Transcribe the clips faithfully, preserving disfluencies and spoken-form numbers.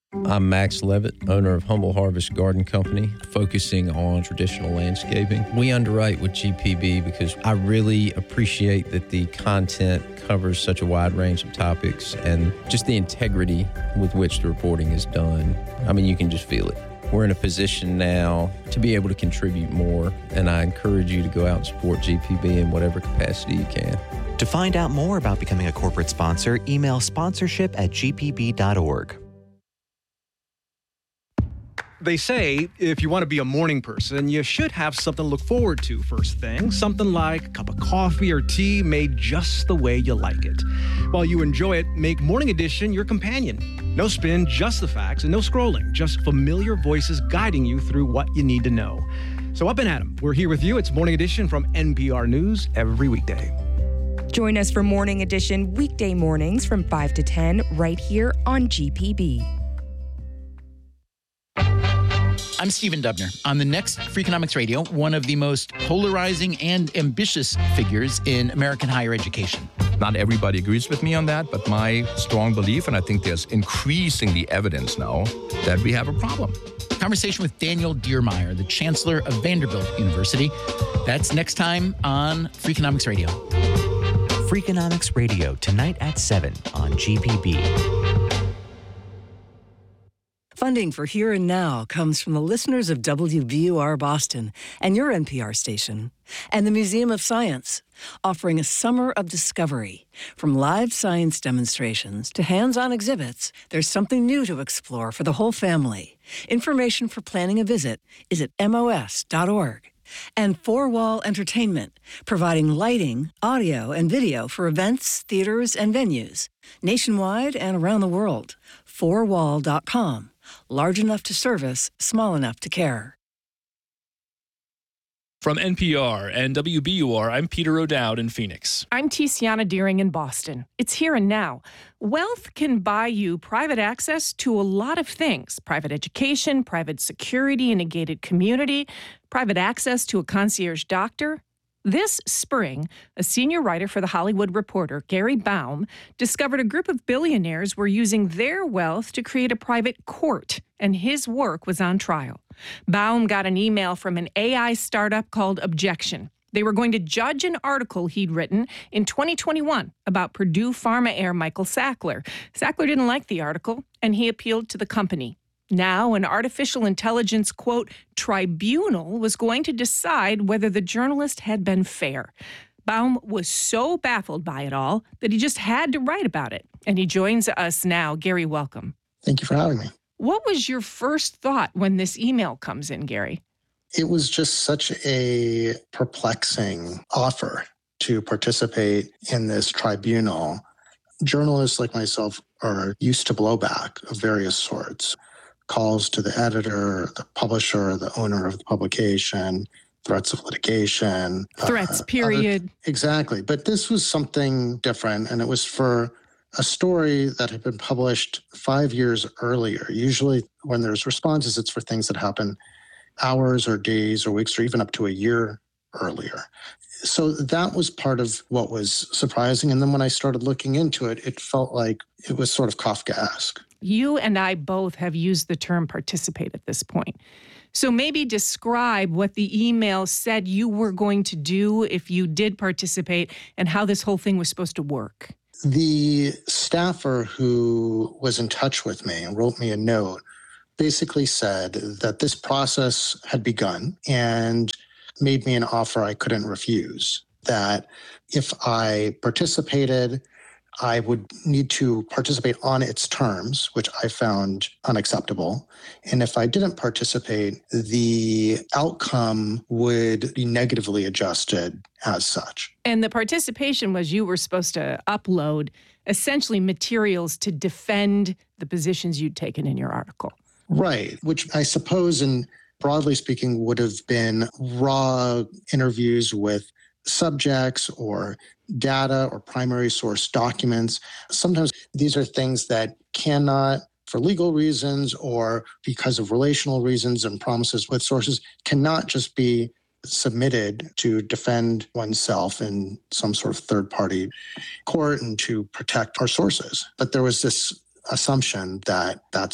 I'm Max Levitt, owner of Humble Harvest Garden Company, focusing on traditional landscaping. We underwrite with G P B because I really appreciate that the content covers such a wide range of topics and just the integrity with which the reporting is done. I mean, you can just feel it. We're in a position now to be able to contribute more, and I encourage you to go out and support G P B in whatever capacity you can. To find out more about becoming a corporate sponsor, email sponsorship at g p b dot org. They say if you want to be a morning person, you should have something to look forward to first thing. Something like a cup of coffee or tea made just the way you like it. While you enjoy it, make Morning Edition your companion. No spin, just the facts, and no scrolling. Just familiar voices guiding you through what you need to know. So up and at 'em. We're here with you. It's Morning Edition from N P R News every weekday. Join us for Morning Edition weekday mornings from five to ten right here on G P B. I'm Stephen Dubner. On the next Freakonomics Radio, one of the most polarizing and ambitious figures in American higher education. Not everybody agrees with me on that, but my strong belief, and I think there's increasingly evidence now, that we have a problem. Conversation with Daniel Diermeier, the Chancellor of Vanderbilt University. That's next time on Freakonomics Radio. Freakonomics Radio, tonight at seven on G P B. Funding for Here and Now comes from the listeners of W B U R Boston and your N P R station, and the Museum of Science, offering a summer of discovery. From live science demonstrations to hands-on exhibits, there's something new to explore for the whole family. Information for planning a visit is at M O S dot org. And Four Wall Entertainment, providing lighting, audio, and video for events, theaters, and venues, nationwide and around the world. four wall dot com. Large enough to service, small enough to care. From N P R and W B U R, I'm Peter O'Dowd in Phoenix. I'm Tiziana Deering in Boston. It's Here and Now. Wealth can buy you private access to a lot of things. Private education, private security in a gated community, private access to a concierge doctor. This spring, a senior writer for The Hollywood Reporter, Gary Baum, discovered a group of billionaires were using their wealth to create a private court, and his work was on trial. Baum got an email from an A I startup called Objection. They were going to judge an article he'd written in twenty twenty-one about Purdue Pharma heir Michael Sackler. Sackler didn't like the article, and he appealed to the company. Now, an artificial intelligence, quote, tribunal was going to decide whether the journalist had been fair. Baum was so baffled by it all that he just had to write about it. And he joins us now. Gary, welcome. Thank you for having me. What was your first thought when this email comes in, Gary? It was just such a perplexing offer to participate in this tribunal. Journalists like myself are used to blowback of various sorts. Calls to the editor, the publisher, the owner of the publication, threats of litigation. Threats, uh, period. Other, exactly. But this was something different, and it was for a story that had been published five years earlier. Usually when there's responses, it's for things that happen hours or days or weeks or even up to a year earlier. So that was part of what was surprising. And then when I started looking into it, it felt like it was sort of Kafkaesque. You and I both have used the term participate at this point. So maybe describe what the email said you were going to do if you did participate and how this whole thing was supposed to work. The staffer who was in touch with me and wrote me a note basically said that this process had begun and made me an offer I couldn't refuse, that if I participated, I would need to participate on its terms, which I found unacceptable. And if I didn't participate, the outcome would be negatively adjusted as such. And the participation was you were supposed to upload essentially materials to defend the positions you'd taken in your article. Right, which I suppose, and broadly speaking, would have been raw interviews with subjects or data or primary source documents. Sometimes these are things that cannot, for legal reasons or because of relational reasons and promises with sources, cannot just be submitted to defend oneself in some sort of third-party court and to protect our sources. But there was this assumption that that's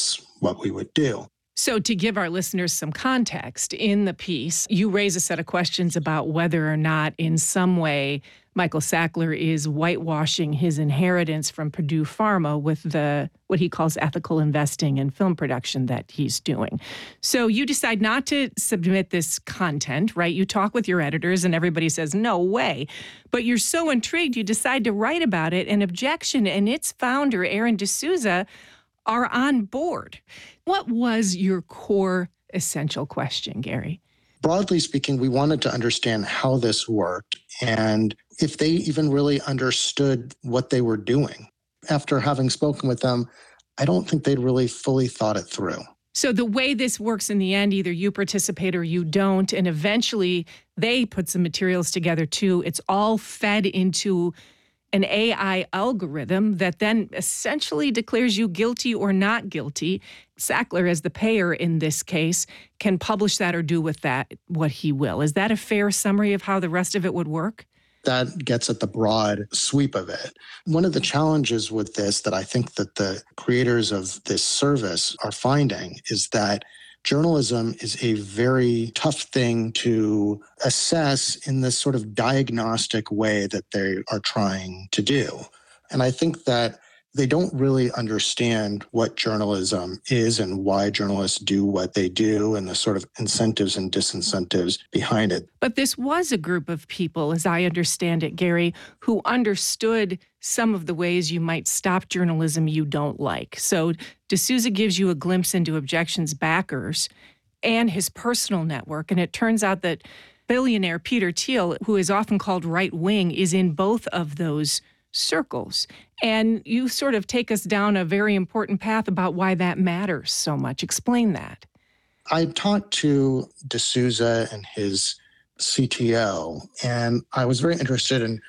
what we would do. So to give our listeners some context, in the piece, you raise a set of questions about whether or not in some way Michael Sackler is whitewashing his inheritance from Purdue Pharma with the what he calls ethical investing in film production that he's doing. So you decide not to submit this content, right? You talk with your editors and everybody says, no way. But you're so intrigued, you decide to write about it, and Objection and its founder, Aaron D'Souza, are on board. What was your core essential question, Gary? Broadly speaking, we wanted to understand how this worked and if they even really understood what they were doing. After having spoken with them, I don't think they'd really fully thought it through. So the way this works in the end, either you participate or you don't, and eventually they put some materials together too. It's all fed into an A I algorithm that then essentially declares you guilty or not guilty. Sackler, as the payer in this case, can publish that or do with that what he will. Is that a fair summary of how the rest of it would work? That gets at the broad sweep of it. One of the challenges with this that I think that the creators of this service are finding is that journalism is a very tough thing to assess in this sort of diagnostic way that they are trying to do. And I think that they don't really understand what journalism is and why journalists do what they do and the sort of incentives and disincentives behind it. But this was a group of people, as I understand it, Gary, who understood some of the ways you might stop journalism you don't like. So D'Souza gives you a glimpse into Objection's backers and his personal network. And it turns out that billionaire Peter Thiel, who is often called right-wing, is in both of those circles. And you sort of take us down a very important path about why that matters so much. Explain that. I talked to D'Souza and his C T O, and I was very interested in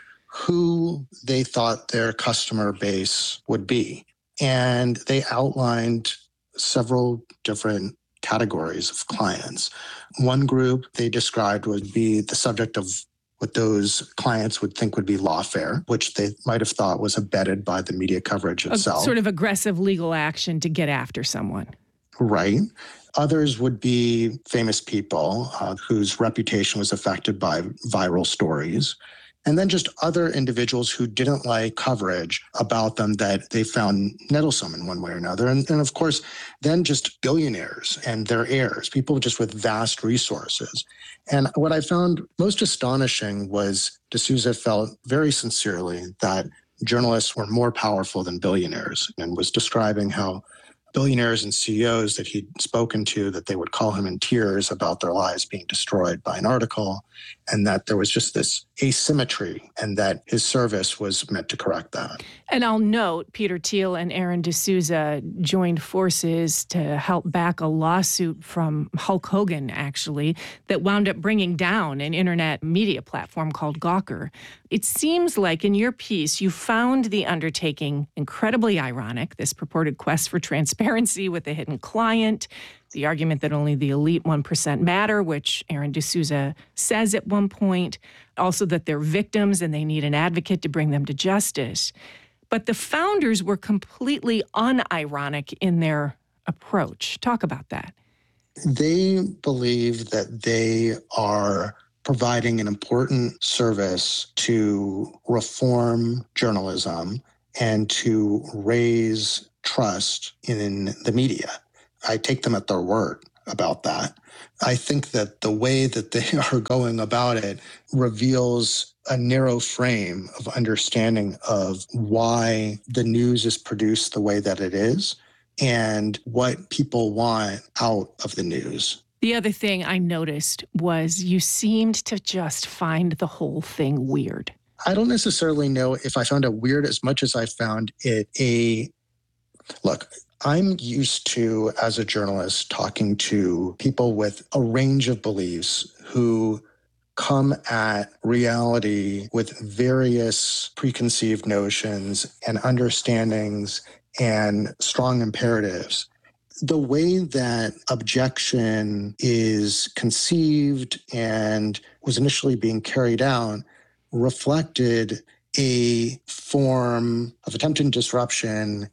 who they thought their customer base would be. And they outlined several different categories of clients. One group they described would be the subject of what those clients would think would be lawfare, which they might have thought was abetted by the media coverage itself. A sort of aggressive legal action to get after someone. Right. Others would be famous people uh, whose reputation was affected by viral stories. And then just other individuals who didn't like coverage about them that they found nettlesome in one way or another. And, and of course, then just billionaires and their heirs, people just with vast resources. And what I found most astonishing was D'Souza felt very sincerely that journalists were more powerful than billionaires, and was describing how billionaires and C E Os that he'd spoken to, that they would call him in tears about their lives being destroyed by an article, and that there was just this asymmetry, and that his service was meant to correct that. And I'll note, Peter Thiel and Aaron D'Souza joined forces to help back a lawsuit from Hulk Hogan, actually, that wound up bringing down an internet media platform called Gawker. It seems like in your piece, you found the undertaking incredibly ironic, this purported quest for transparency with a hidden client, the argument that only the elite one percent matter, which Aaron D'Souza says at one point, also that they're victims and they need an advocate to bring them to justice. But the founders were completely unironic in their approach. Talk about that. They believe that they are providing an important service to reform journalism and to raise trust in the media. I take them at their word about that. I think that the way that they are going about it reveals a narrow frame of understanding of why the news is produced the way that it is and what people want out of the news. The other thing I noticed was you seemed to just find the whole thing weird. I don't necessarily know if I found it weird as much as I found it a... Look, I'm used to, as a journalist, talking to people with a range of beliefs who come at reality with various preconceived notions and understandings and strong imperatives. The way that Objection is conceived and was initially being carried out reflected a form of attempted disruption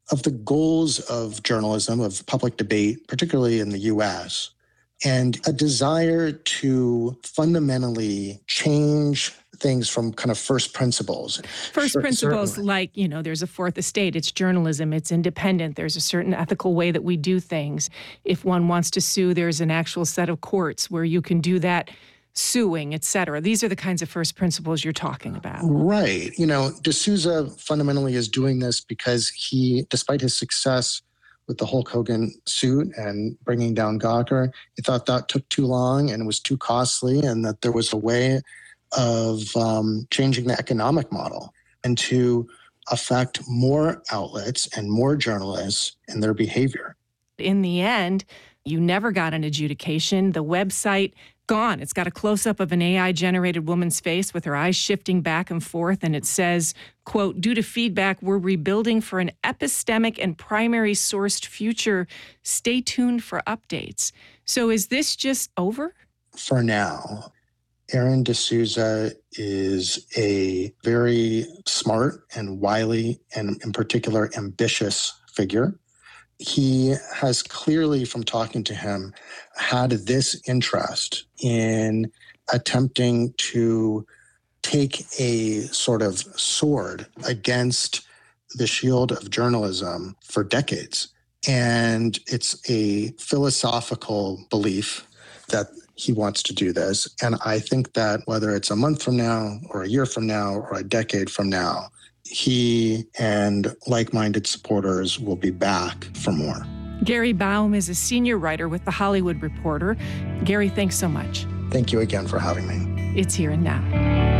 of the goals of journalism, of public debate, particularly in the U S, and a desire to fundamentally change things from kind of first principles. First Sure, principles certainly. like, you know, there's a fourth estate, it's journalism, it's independent, there's a certain ethical way that we do things. If one wants to sue, there's an actual set of courts where you can do that, suing, et cetera. These are the kinds of first principles you're talking about. Right. You know, D'Souza fundamentally is doing this because he, despite his success with the Hulk Hogan suit and bringing down Gawker, he thought that took too long and it was too costly, and that there was a way of um, changing the economic model and to affect more outlets and more journalists in their behavior. In the end, you never got an adjudication. The website, gone. It's got a close-up of an A I-generated woman's face with her eyes shifting back and forth, and it says, quote, due to feedback, we're rebuilding for an epistemic and primary sourced future. Stay tuned for updates. So is this just over? For now, Aaron D'Souza is a very smart and wily and, in particular, ambitious figure. He has clearly, from talking to him, had this interest in attempting to take a sort of sword against the shield of journalism for decades. And it's a philosophical belief that he wants to do this. And I think that whether it's a month from now or a year from now or a decade from now, he and like-minded supporters will be back for more. Gary Baum is a senior writer with The Hollywood Reporter. Gary, thanks so much. Thank you again for having me. It's Here and Now.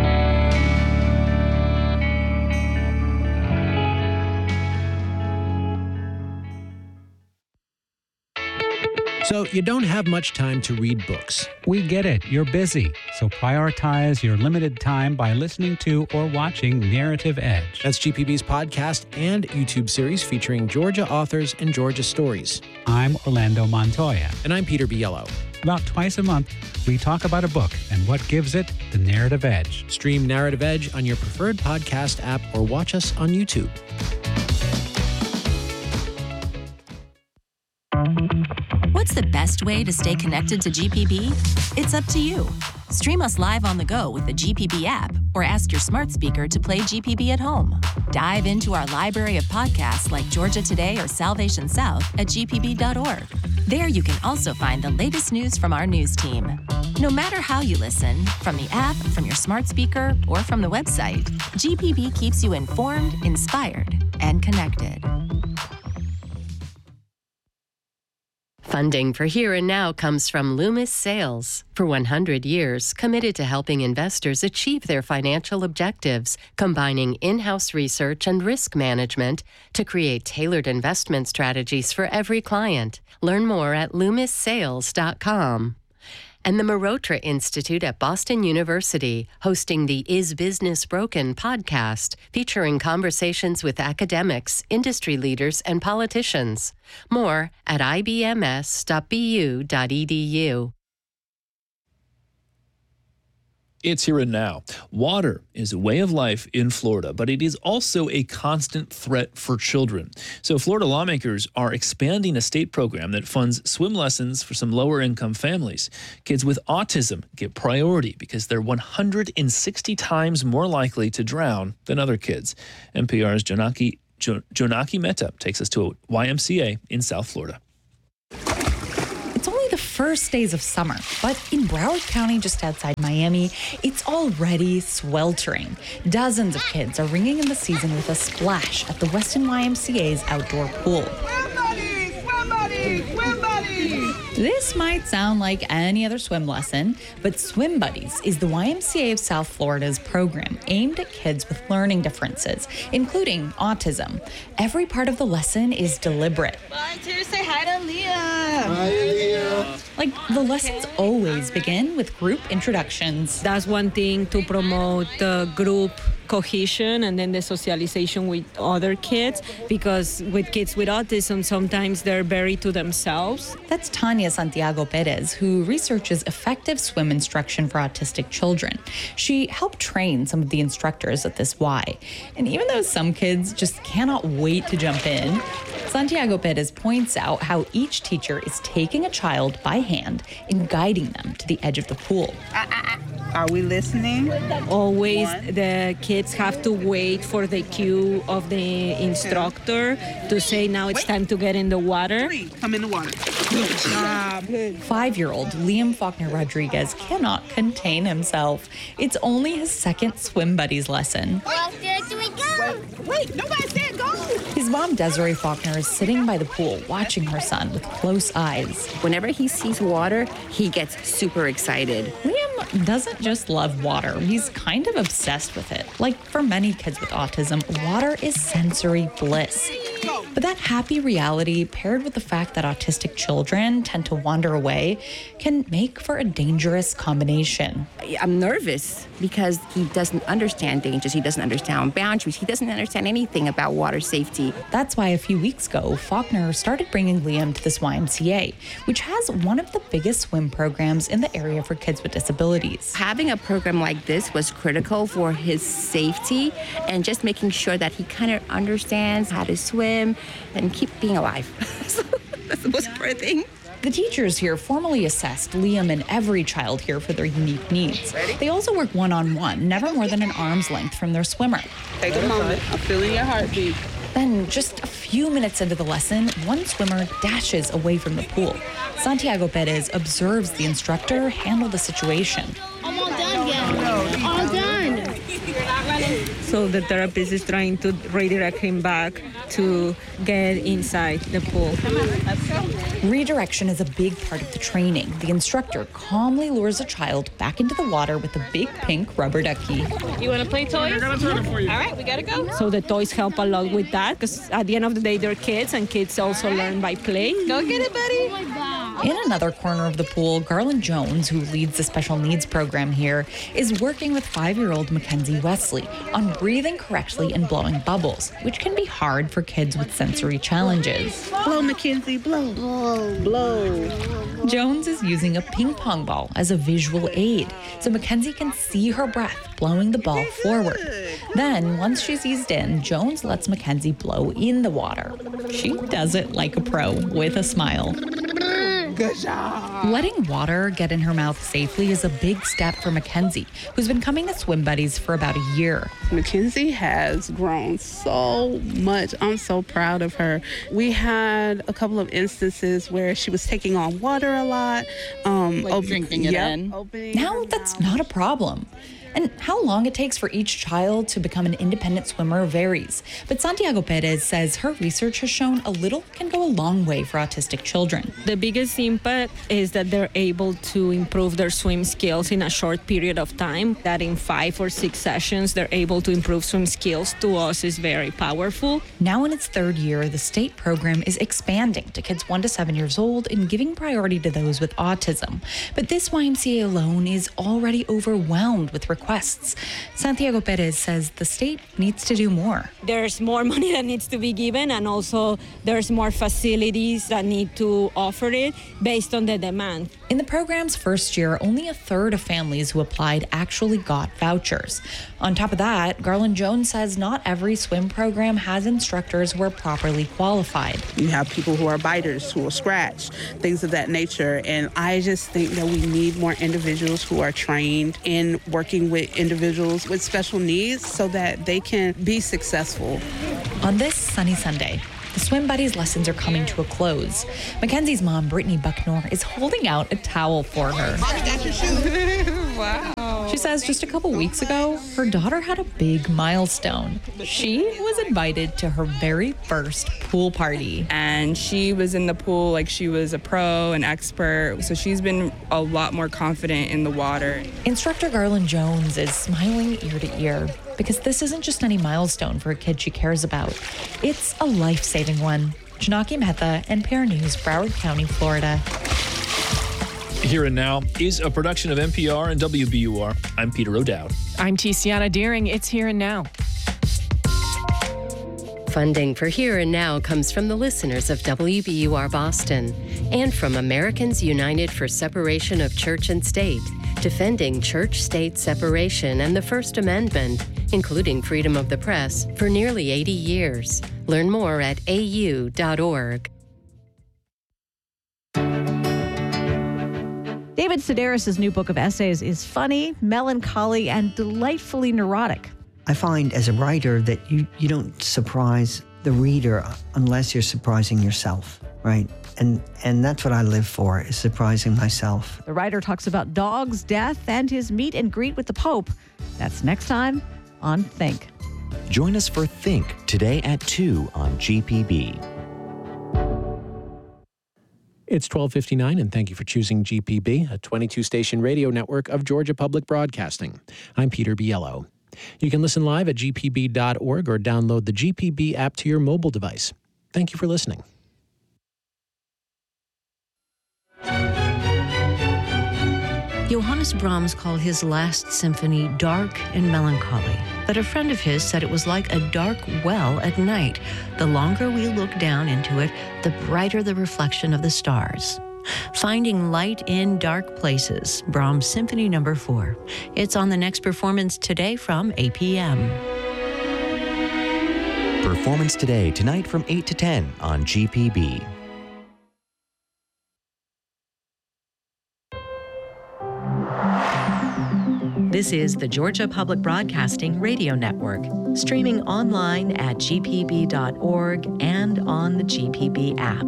So you don't have much time to read books. We get it. You're busy. So prioritize your limited time by listening to or watching Narrative Edge. That's G P B's podcast and YouTube series featuring Georgia authors and Georgia stories. I'm Orlando Montoya. And I'm Peter Biello. About twice a month, we talk about a book and what gives it the narrative edge. Stream Narrative Edge on your preferred podcast app or watch us on YouTube. What's the best way to stay connected to G P B? It's up to you. Stream us live on the go with the G P B app or ask your smart speaker to play G P B at home. Dive into our library of podcasts like Georgia Today or Salvation South at G P B dot org. There you can also find the latest news from our news team. No matter how you listen, from the app, from your smart speaker, or from the website, G P B keeps you informed, inspired, and connected. Funding for Here and Now comes from Loomis Sales. For one hundred years, committed to helping investors achieve their financial objectives, combining in-house research and risk management to create tailored investment strategies for every client. Learn more at loomis sales dot com. And the Marotra Institute at Boston University, hosting the Is Business Broken podcast, featuring conversations with academics, industry leaders, and politicians. More at I B M S dot B U dot E D U. It's Here and Now. Water is a way of life in Florida, but it is also a constant threat for children. So Florida lawmakers are expanding a state program that funds swim lessons for some lower-income families. Kids with autism get priority because they're one hundred sixty times more likely to drown than other kids. N P R's Jonaki, jo, Jonaki Mehta takes us to a Y M C A in South Florida. It's only the first days of summer, but in Broward County, just outside Miami, it's already sweltering. Dozens of kids are ringing in the season with a splash at the Weston Y M C A's outdoor pool. Swim buddies! Swim buddies! Swim buddies! This might sound like any other swim lesson, but Swim Buddies is the Y M C A of South Florida's program aimed at kids with learning differences, including autism. Every part of the lesson is deliberate. Volunteers, say hi to Leah. Hi, Leah. Like, the lessons always begin with group introductions. That's one thing to promote the group cohesion and then the socialization with other kids, because with kids with autism, sometimes they're very to themselves. That's Tanya Santiago Perez, who researches effective swim instruction for autistic children. She helped train some of the instructors at this Y. And even though some kids just cannot wait to jump in, Santiago Perez points out how each teacher is taking a child by hand and guiding them to the edge of the pool. Are we listening? Always the kids have to wait for the cue of the instructor to say, now it's time to get in the water. Come in the water. Good job. Five-year-old Liam Faulkner Rodriguez cannot contain himself. It's only his second swim buddies lesson. Well, there do we go? Wait, wait, nobody said go. His mom, Desiree Faulkner, is sitting by the pool watching her son with close eyes. Whenever he sees water, he gets super excited. Liam doesn't just love water. He's kind of obsessed with it. Like for many kids with autism, water is sensory bliss. But that happy reality, paired with the fact that autistic children tend to wander away, can make for a dangerous combination. I'm nervous because he doesn't understand dangers. He doesn't understand boundaries. He doesn't understand anything about water safety. That's why a few weeks ago, Faulkner started bringing Liam to this Y M C A, which has one of the biggest swim programs in the area for kids with disabilities. Having a program like this was critical for his safety and just making sure that he kind of understands how to swim and keep being alive. So that's the most important thing. The teachers here formally assessed Liam and every child here for their unique needs. They also work one-on-one, never more than an arm's length from their swimmer. Take a moment. I'm feeling your heartbeat. Then, just a few minutes into the lesson, one swimmer dashes away from the pool. Santiago Perez observes the instructor handle the situation. I'm all done yet. All done. So the therapist is trying to redirect him back to get inside the pool. Redirection is a big part of the training. The instructor calmly lures a child back into the water with a big pink rubber ducky. You want to play toys? I'm gonna turn it for you. All right, we gotta go. So the toys help a lot with that, because at the end of the day, they're kids, and kids also learn by play. Go get it, buddy. In another corner of the pool, Garland Jones, who leads the special needs program here, is working with five-year-old Mackenzie Wesley on breathing correctly and blowing bubbles, which can be hard for kids with sensory challenges. Blow, Mackenzie, blow. Blow. Blow. Jones is using a ping pong ball as a visual aid, so Mackenzie can see her breath blowing the ball forward. Then, once she's eased in, Jones lets Mackenzie blow in the water. She does it like a pro, with a smile. Good job. Letting water get in her mouth safely is a big step for Mackenzie, who's been coming to Swim Buddies for about a year. Mackenzie has grown so much. I'm so proud of her. We had a couple of instances where she was taking on water a lot. Um, like op- drinking it yep, in. Now that's not a problem. And how long it takes for each child to become an independent swimmer varies. But Santiago Perez says her research has shown a little can go a long way for autistic children. The biggest impact is that they're able to improve their swim skills in a short period of time. That in five or six sessions, they're able to improve swim skills. To us is very powerful. Now in its third year, the state program is expanding to kids one to seven years old and giving priority to those with autism. But this Y M C A alone is already overwhelmed with requests. requests. Santiago Perez says the state needs to do more. There's more money that needs to be given, and also there's more facilities that need to offer it based on the demand. In the program's first year, only a third of families who applied actually got vouchers. On top of that, Garland Jones says not every swim program has instructors who are properly qualified. You have people who are biters, who will scratch, things of that nature. And I just think that we need more individuals who are trained in working with individuals with special needs so that they can be successful. On this sunny Sunday, the Swim Buddies lessons are coming to a close. Mackenzie's mom, Brittany Bucknor, is holding out a towel for her. Mommy got your shoes. Wow. She says just a couple weeks ago, her daughter had a big milestone. She was invited to her very first pool party. And she was in the pool like she was a pro, an expert. So she's been a lot more confident in the water. Instructor Garland Jones is smiling ear to ear because this isn't just any milestone for a kid she cares about. It's a life-saving one. Janaki Mehta, N P R News, Broward County, Florida. Here and Now is a production of N P R and W B U R. I'm Peter O'Dowd. I'm Tiziana Deering. It's Here and Now. Funding for Here and Now comes from the listeners of W B U R Boston and from Americans United for Separation of Church and State, defending church-state separation and the First Amendment, including freedom of the press, for nearly eighty years. Learn more at A U dot org. David Sedaris' new book of essays is funny, melancholy, and delightfully neurotic. I find as a writer that you, you don't surprise the reader unless you're surprising yourself, right? And and that's what I live for, is surprising myself. The writer talks about dogs, death, and his meet and greet with the Pope. That's next time on Think. Join us for Think today at two on G P B. It's twelve fifty-nine, and thank you for choosing G P B, a twenty-two station radio network of Georgia Public Broadcasting. I'm Peter Biello. You can listen live at G P B dot org or download the G P B app to your mobile device. Thank you for listening. Johannes Brahms called his last symphony dark and melancholy, but a friend of his said it was like a dark well at night. The longer we look down into it, the brighter the reflection of the stars. Finding light in dark places, Brahms Symphony Number Four. It's on the next performance today from eight p.m. Performance today, tonight from eight to ten on G P B. This is the Georgia Public Broadcasting Radio Network, streaming online at G P B dot org and on the G P B app.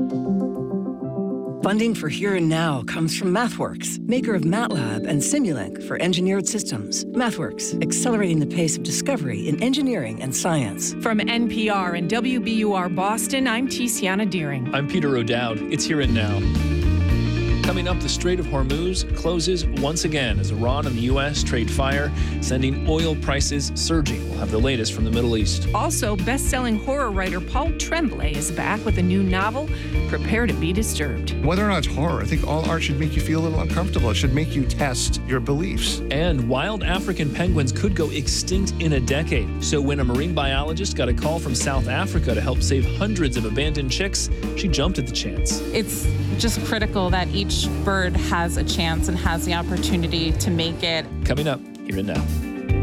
Funding for Here and Now comes from MathWorks, maker of MATLAB and Simulink for engineered systems. MathWorks, accelerating the pace of discovery in engineering and science. From N P R and W B U R Boston, I'm Tiziana Deering. I'm Peter O'Dowd. It's Here and Now. Coming up, the Strait of Hormuz closes once again as Iran and the U S trade fire, sending oil prices surging. We'll have the latest from the Middle East. Also, best-selling horror writer Paul Tremblay is back with a new novel, Prepare to be Disturbed. Whether or not it's horror, I think all art should make you feel a little uncomfortable. It should make you test your beliefs. And wild African penguins could go extinct in a decade. So when a marine biologist got a call from South Africa to help save hundreds of abandoned chicks, she jumped at the chance. It's just critical that each bird has a chance and has the opportunity to make it. Coming up, Here and Now.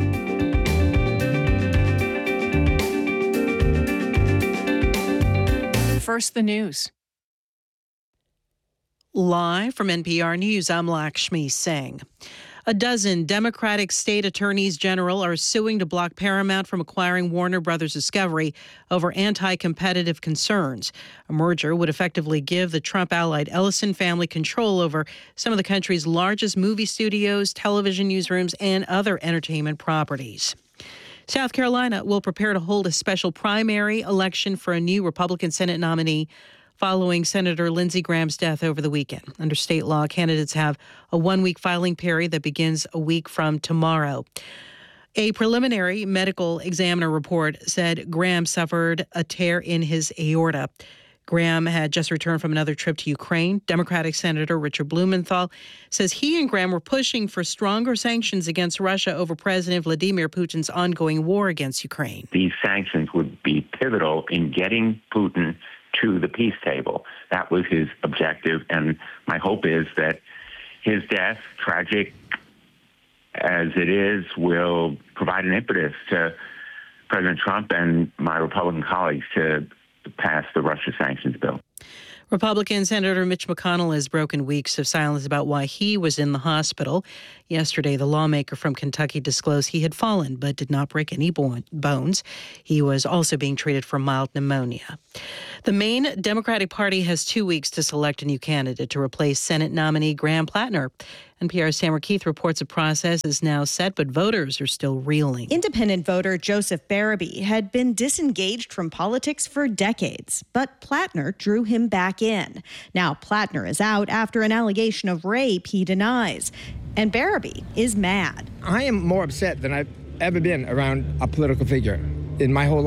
First, the news. Live from N P R News, I'm Lakshmi Singh. A dozen Democratic state attorneys general are suing to block Paramount from acquiring Warner Brothers Discovery over anti-competitive concerns. A merger would effectively give the Trump-allied Ellison family control over some of the country's largest movie studios, television newsrooms, and other entertainment properties. South Carolina will prepare to hold a special primary election for a new Republican Senate nominee following Senator Lindsey Graham's death over the weekend. Under state law, candidates have a one-week filing period that begins a week from tomorrow. A preliminary medical examiner report said Graham suffered a tear in his aorta. Graham had just returned from another trip to Ukraine. Democratic Senator Richard Blumenthal says he and Graham were pushing for stronger sanctions against Russia over President Vladimir Putin's ongoing war against Ukraine. These sanctions would be pivotal in getting Putin to the peace table. That was his objective, and my hope is that his death, tragic as it is, will provide an impetus to President Trump and my Republican colleagues to pass the Russia sanctions bill. Republican Senator Mitch McConnell has broken weeks of silence about why he was in the hospital. Yesterday, the lawmaker from Kentucky disclosed he had fallen but did not break any bones. He was also being treated for mild pneumonia. The Maine Democratic Party has two weeks to select a new candidate to replace Senate nominee Graham Plattner. N P R's Tamara Keith reports a process is now set, but voters are still reeling. Independent voter Joseph Barabee had been disengaged from politics for decades, but Plattner drew him back in. Now Plattner is out after an allegation of rape he denies, and Barabee is mad. I am more upset than I've ever been around a political figure in my whole life.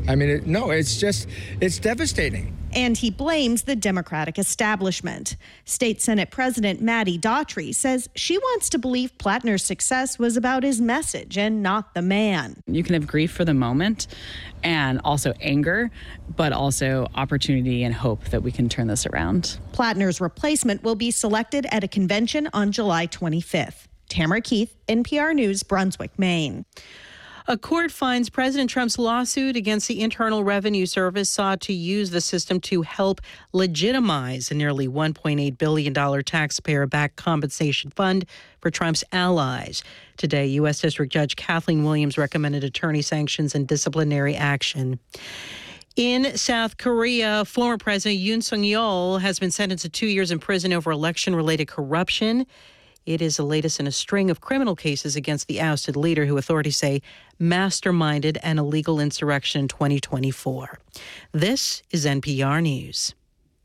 I mean, it, no, it's just, it's devastating. And he blames the Democratic establishment. State Senate President Maddie Daughtry says she wants to believe Plattner's success was about his message and not the man. You can have grief for the moment and also anger, but also opportunity and hope that we can turn this around. Plattner's replacement will be selected at a convention on July twenty-fifth. Tamara Keith, N P R News, Brunswick, Maine. A court finds President Trump's lawsuit against the Internal Revenue Service sought to use the system to help legitimize a nearly one point eight billion dollars taxpayer-backed compensation fund for Trump's allies. Today, U S. District Judge Kathleen Williams recommended attorney sanctions and disciplinary action. In South Korea, former President Yoon Suk-yeol has been sentenced to two years in prison over election-related corruption. It is the latest in a string of criminal cases against the ousted leader, who authorities say masterminded an illegal insurrection in twenty twenty-four. This is N P R News.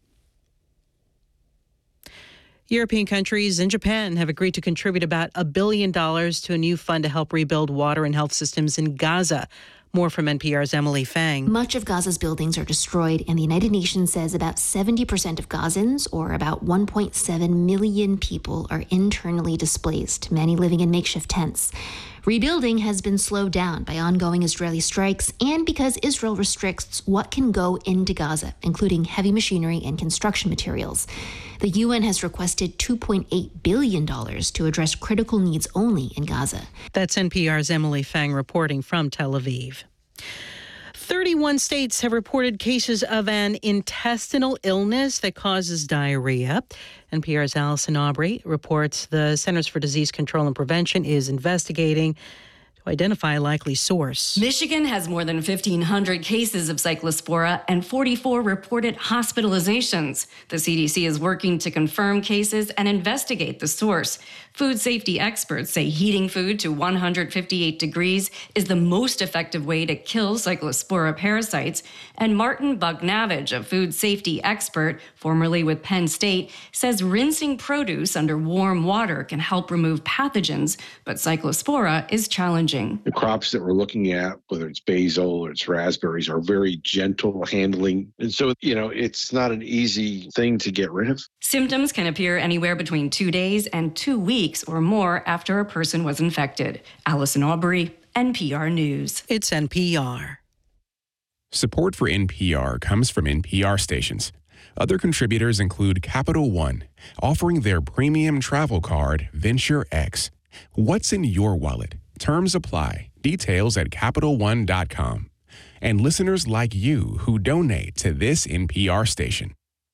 European countries and Japan have agreed to contribute about a billion dollars to a new fund to help rebuild water and health systems in Gaza. More from N P R's Emily Fang. Much of Gaza's buildings are destroyed, and the United Nations says about seventy percent of Gazans, or about one point seven million people, are internally displaced, many living in makeshift tents. Rebuilding has been slowed down by ongoing Israeli strikes and because Israel restricts what can go into Gaza, including heavy machinery and construction materials. The U N has requested two point eight billion dollars to address critical needs only in Gaza. That's N P R's Emily Fang reporting from Tel Aviv. thirty-one states have reported cases of an intestinal illness that causes diarrhea. N P R's Allison Aubrey reports the Centers for Disease Control and Prevention is investigating to identify a likely source. Michigan has more than fifteen hundred cases of cyclospora and forty-four reported hospitalizations. The C D C is working to confirm cases and investigate the source. Food safety experts say heating food to one hundred fifty-eight degrees is the most effective way to kill cyclospora parasites. And Martin Bugnavage, a food safety expert, formerly with Penn State, says rinsing produce under warm water can help remove pathogens, but cyclospora is challenging. The crops that we're looking at, whether it's basil or it's raspberries, are very gentle handling. And so, you know, it's not an easy thing to get rid of. Symptoms can appear anywhere between two days and two weeks or more after a person was infected. Allison Aubrey, N P R News. It's N P R. Support for N P R comes from N P R stations. Other contributors include Capital One, offering their premium travel card, Venture X. What's in your wallet? Terms apply. Details at Capital One dot com. And listeners like you who donate to this N P R station.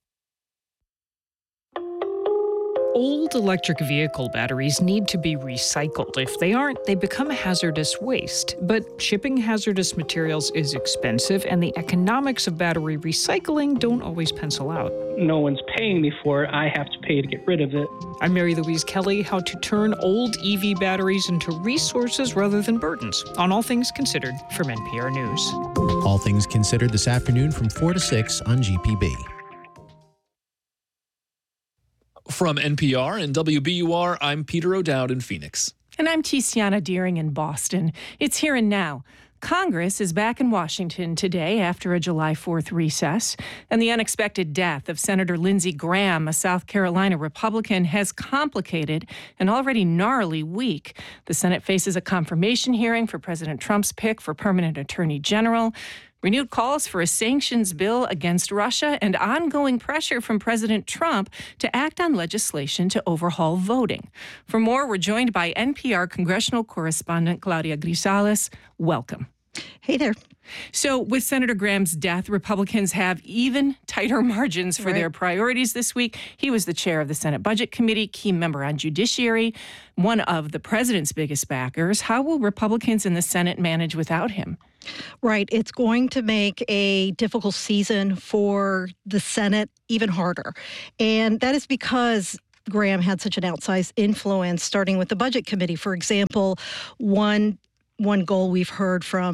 Old electric vehicle batteries need to be recycled. If they aren't, they become hazardous waste. But shipping hazardous materials is expensive, and the economics of battery recycling don't always pencil out. No one's paying me for it. I have to pay to get rid of it. I'm Mary Louise Kelly, how to turn old E V batteries into resources rather than burdens, on All Things Considered from N P R News. All Things Considered this afternoon from four to six on G P B. From N P R and W B U R, I'm Peter O'Dowd in Phoenix. And I'm Tiziana Deering in Boston. It's here and now. Congress is back in Washington today after a July fourth recess, and the unexpected death of Senator Lindsey Graham, a South Carolina Republican, has complicated an already gnarly week. The Senate faces a confirmation hearing for President Trump's pick for permanent attorney general, renewed calls for a sanctions bill against Russia, and ongoing pressure from President Trump to act on legislation to overhaul voting. For more, we're joined by N P R congressional correspondent Claudia Grisales. Welcome. Hey there. So with Senator Graham's death, Republicans have even tighter margins for right. their priorities this week. He was the chair of the Senate Budget Committee, key member on Judiciary, one of the president's biggest backers. How will Republicans in the Senate manage without him? Right. It's going to make a difficult season for the Senate even harder. And that is because Graham had such an outsized influence, starting with the Budget Committee. For example, one one goal we've heard from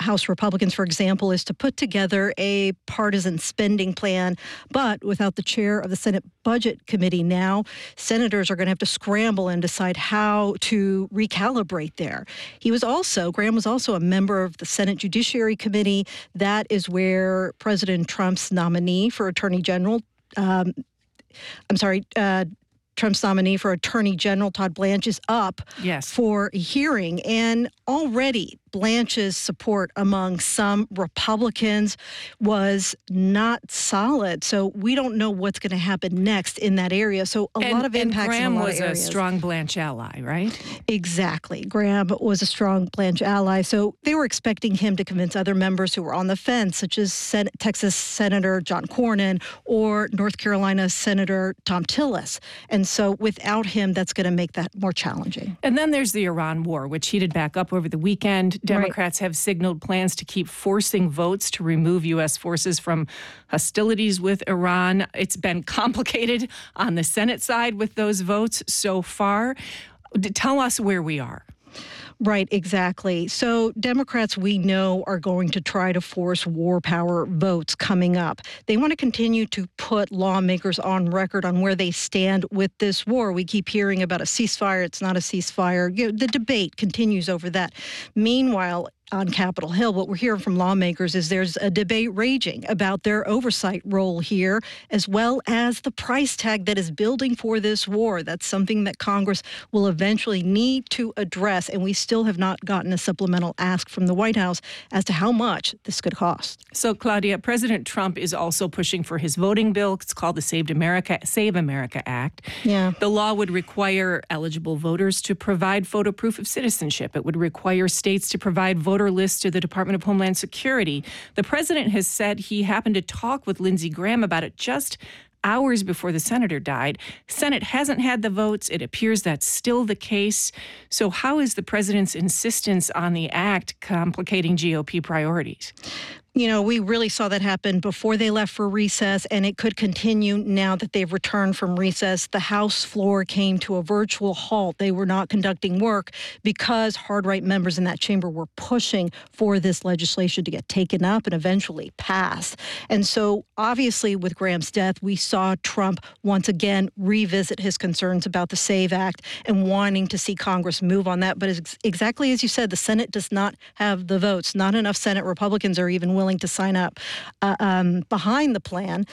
House Republicans, for example, is to put together a partisan spending plan, but without the chair of the Senate Budget Committee now, senators are going to have to scramble and decide how to recalibrate there. He was also, Graham was also a member of the Senate Judiciary Committee. That is where President Trump's nominee for Attorney General, um, I'm sorry, uh, Trump's nominee for Attorney General, Todd Blanche, is up yes. for a hearing. And already Blanche's support among some Republicans was not solid. So we don't know what's going to happen next in that area. So a and, lot of impacts Graham in a lot was of areas. a strong Blanche ally, right? Exactly. Graham was a strong Blanche ally. So they were expecting him to convince other members who were on the fence, such as Sen- Texas Senator John Cornyn or North Carolina Senator Thom Tillis. And so without him, that's going to make that more challenging. And then there's the Iran war, which heated back up over the weekend. Democrats right. have signaled plans to keep forcing votes to remove U S forces from hostilities with Iran. It's been complicated on the Senate side with those votes so far. Tell us where we are. Right, exactly. So Democrats, we know, are going to try to force war power votes coming up. They want to continue to put lawmakers on record on where they stand with this war. We keep hearing about a ceasefire. It's not a ceasefire. You know, the debate continues over that. Meanwhile, on Capitol Hill, what we're hearing from lawmakers is there's a debate raging about their oversight role here, as well as the price tag that is building for this war. That's something that Congress will eventually need to address, and we still have not gotten a supplemental ask from the White House as to how much this could cost. So, Claudia, President Trump is also pushing for his voting bill. It's called the Save America, Save America Act. Yeah. The law would require eligible voters to provide photo proof of citizenship. It would require states to provide voter lists to the Department of Homeland Security. The president has said he happened to talk with Lindsey Graham about it just hours before the senator died. Senate hasn't had the votes. It appears that's still the case. So how is the president's insistence on the act complicating G O P priorities? You know, we really saw that happen before they left for recess, and it could continue now that they've returned from recess. The House floor came to a virtual halt. They were not conducting work because hard-right members in that chamber were pushing for this legislation to get taken up and eventually passed. And so, obviously, with Graham's death, we saw Trump once again revisit his concerns about the SAVE Act and wanting to see Congress move on that. But ex- exactly as you said, the Senate does not have the votes. Not enough Senate Republicans are even willing willing to sign up uh, um, behind the plan.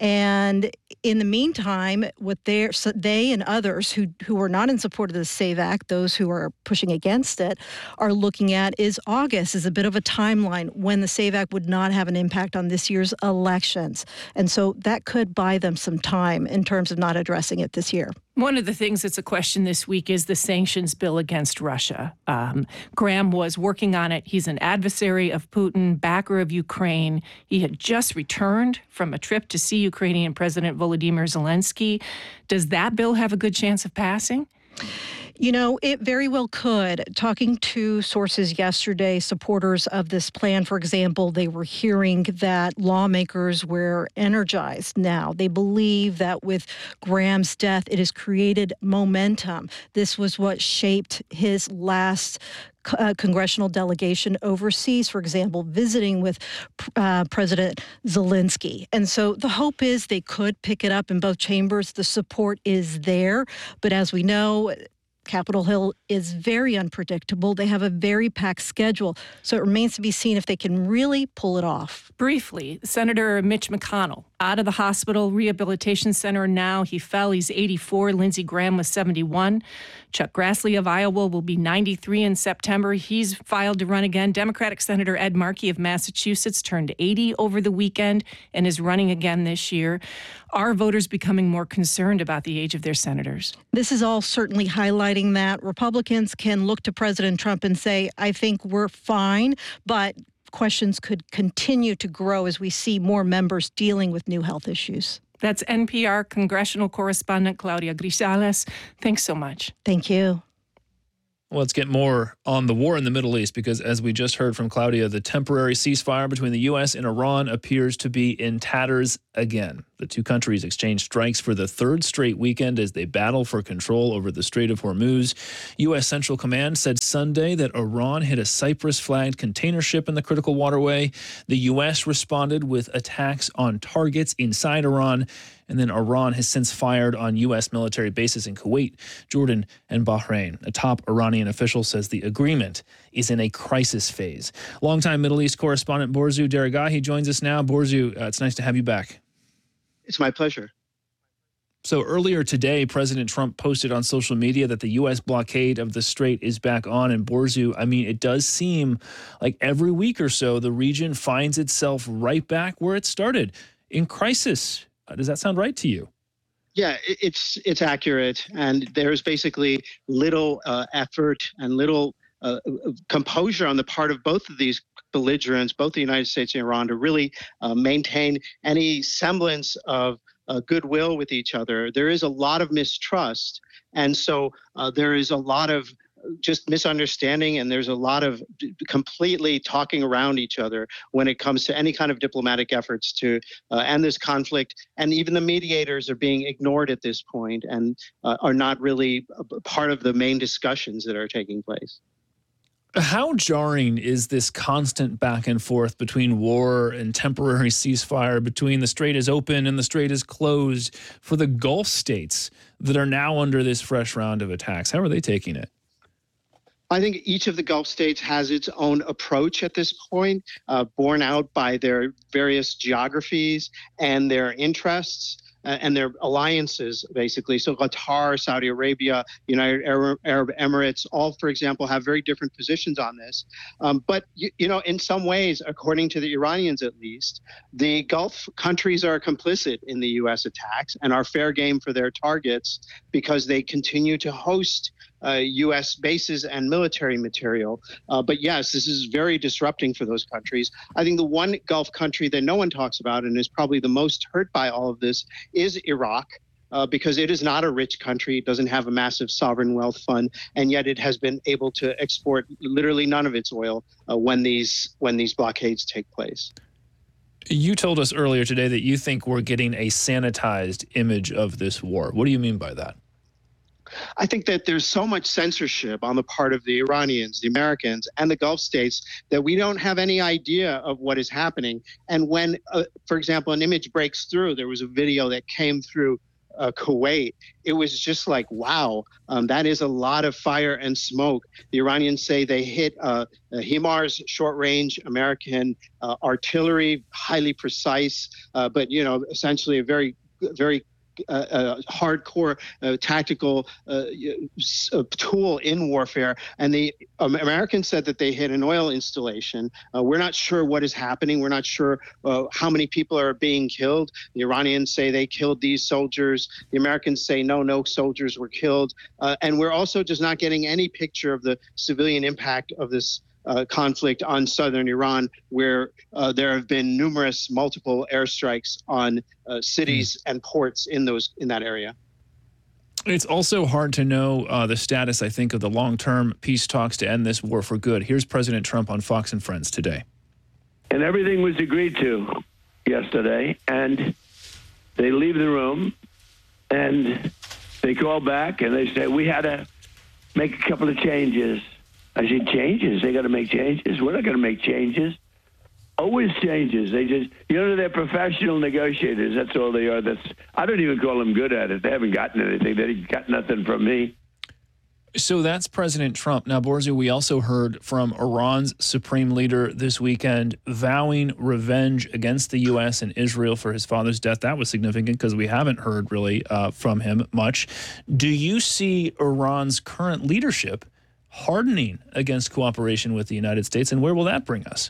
And in the meantime, what they're, so they and others who, who are not in support of the SAVE Act, those who are pushing against it, are looking at is August is a bit of a timeline when the SAVE Act would not have an impact on this year's elections. And so that could buy them some time in terms of not addressing it this year. One of the things that's a question this week is the sanctions bill against Russia. Um, Graham was working on it. He's an adversary of Putin, backer of Ukraine. He had just returned from a trip to see Ukrainian President Volodymyr Zelensky. Does that bill have a good chance of passing? You know, it very well could. Talking to sources yesterday, supporters of this plan, for example, they were hearing that lawmakers were energized now. They believe that with Graham's death, it has created momentum. This was what shaped his last Uh, congressional delegation overseas, for example, visiting with uh, President Zelensky. And so the hope is they could pick it up in both chambers. The support is there. But as we know, Capitol Hill is very unpredictable. They have a very packed schedule. So it remains to be seen if they can really pull it off. Briefly, Senator Mitch McConnell, out of the hospital rehabilitation center now. He fell. He's eighty-four. Lindsey Graham was seventy-one. Chuck Grassley of Iowa will be ninety-three in September. He's filed to run again. Democratic Senator Ed Markey of Massachusetts turned eighty over the weekend and is running again this year. Are voters becoming more concerned about the age of their senators? This is all certainly highlighting that. Republicans can look to President Trump and say, I think we're fine, but questions could continue to grow as we see more members dealing with new health issues. That's N P R congressional correspondent Claudia Grisales. Thanks so much. Thank you. Let's get more on the war in the Middle East, because as we just heard from Claudia, the temporary ceasefire between the U S and Iran appears to be in tatters again. The two countries exchanged strikes for the third straight weekend as they battle for control over the Strait of Hormuz. U S. Central Command said Sunday that Iran hit a Cyprus-flagged container ship in the critical waterway. The U S responded with attacks on targets inside Iran. And then Iran has since fired on U S military bases in Kuwait, Jordan, and Bahrain. A top Iranian official says the agreement is in a crisis phase. Longtime Middle East correspondent Borzu Deragahi joins us now. Borzu, uh, it's nice to have you back. It's my pleasure. So earlier today, President Trump posted on social media that the U S blockade of the Strait is back on. And Borzu, I mean, it does seem like every week or so, the region finds itself right back where it started, in crisis. Does that sound right to you? Yeah, it's it's accurate. And there's basically little uh, effort and little uh, composure on the part of both of these belligerents, both the United States and Iran, to really uh, maintain any semblance of uh, goodwill with each other. There is a lot of mistrust. And so uh, there is a lot of just misunderstanding, and there's a lot of completely talking around each other when it comes to any kind of diplomatic efforts to uh, end this conflict. And even the mediators are being ignored at this point and uh, are not really a part of the main discussions that are taking place. How jarring is this constant back and forth between war and temporary ceasefire, between the Strait is open and the Strait is closed, for the Gulf states that are now under this fresh round of attacks? How are they taking it? I think each of the Gulf states has its own approach at this point, uh, borne out by their various geographies and their interests uh, and their alliances, basically. So Qatar, Saudi Arabia, United Arab, Arab Emirates, all, for example, have very different positions on this. Um, but, you, you know, in some ways, according to the Iranians at least, the Gulf countries are complicit in the U S attacks and are fair game for their targets because they continue to host Uh, U S bases and military material. Uh, but yes, this is very disrupting for those countries. I think the one Gulf country that no one talks about and is probably the most hurt by all of this is Iraq, uh, because it is not a rich country. It doesn't have a massive sovereign wealth fund, and yet it has been able to export literally none of its oil uh, when these when these blockades take place. You told us earlier today that you think we're getting a sanitized image of this war. What do you mean by that? I think that there's so much censorship on the part of the Iranians, the Americans, and the Gulf states that we don't have any idea of what is happening. And when, uh, for example, an image breaks through, there was a video that came through uh, Kuwait, it was just like, wow, um, that is a lot of fire and smoke. The Iranians say they hit uh, uh, HIMARS, short-range American uh, artillery, highly precise, uh, but, you know, essentially a very, very Uh, uh, hardcore uh, tactical uh, uh, tool in warfare. And the um, Americans said that they hit an oil installation. Uh, we're not sure what is happening. We're not sure uh, how many people are being killed. The Iranians say they killed these soldiers. The Americans say no, no soldiers were killed. Uh, and we're also just not getting any picture of the civilian impact of this Uh, conflict on southern Iran, where uh, there have been numerous multiple airstrikes on uh, cities mm. and ports in those in that area. It's also hard to know uh, the status, I think, of the long-term peace talks to end this war for good. Here's President Trump on Fox and Friends today. And everything was agreed to yesterday, and they leave the room, and they call back, and they say, we had to make a couple of changes. I said, changes? They got to make changes? We're not going to make changes. Always changes. They just, you know, they're professional negotiators. That's all they are. That's, I don't even call them good at it. They haven't gotten anything. They got nothing from me. So that's President Trump. Now, Borzu, we also heard from Iran's supreme leader this weekend vowing revenge against the U S and Israel for his father's death. That was significant because we haven't heard really uh, from him much. Do you see Iran's current leadership hardening against cooperation with the United States, and where will that bring us?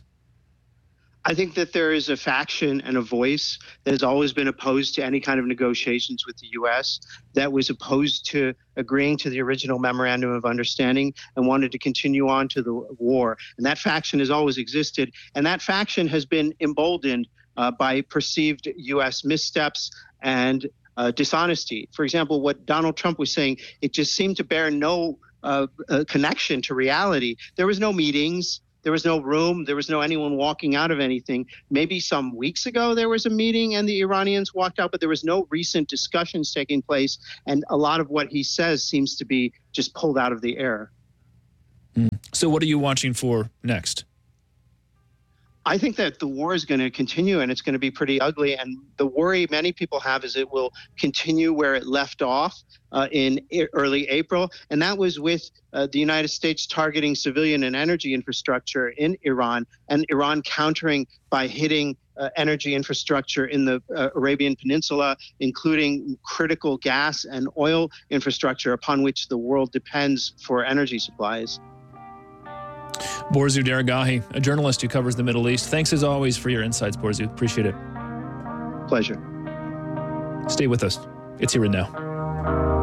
I think that there is a faction and a voice that has always been opposed to any kind of negotiations with the U S, that was opposed to agreeing to the original memorandum of understanding and wanted to continue on to the war. And that faction has always existed. And that faction has been emboldened uh, by perceived U S missteps and uh, dishonesty. For example, what Donald Trump was saying, it just seemed to bear no Uh, uh, connection to reality. There was no meetings. there was no room. There was no anyone walking out of anything. Maybe some weeks ago there was a meeting and the Iranians walked out, but there was no recent discussions taking place. And a lot of what he says seems to be just pulled out of the air. Mm. So what are you watching for next? I think that the war is going to continue and it's going to be pretty ugly. And the worry many people have is it will continue where it left off uh, in early April. And that was with uh, the United States targeting civilian and energy infrastructure in Iran, and Iran countering by hitting uh, energy infrastructure in the uh, Arabian Peninsula, including critical gas and oil infrastructure upon which the world depends for energy supplies. Borzu Daragahi, a journalist who covers the Middle East. Thanks as always for your insights, Borzu. Appreciate it. Pleasure. Stay with us. It's Here and Now.